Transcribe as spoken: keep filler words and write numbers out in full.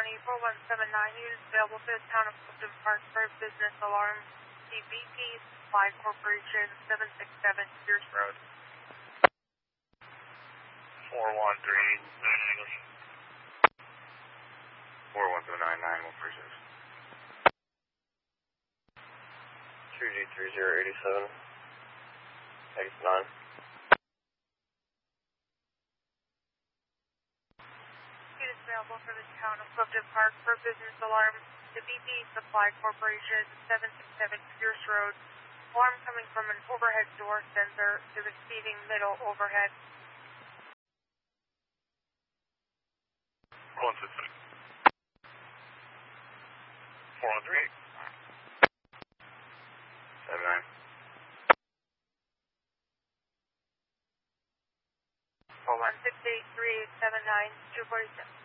County four one seven nine, units available for the town of Clifton Park for business alarm. C B P Supply Corporation, seven six seven Pierce Road. four one three nine English. four one seven nine nine one four six. two G three zero eight seven. X nine. Units available for the town of Clifton Park for business alarm. The B P Supply Corporation, seven six seven Pierce Road. Alarm coming from an overhead door sensor to receiving middle overhead. four one six six. four one three. seven nine. four one six eight three eight seven nine two four six.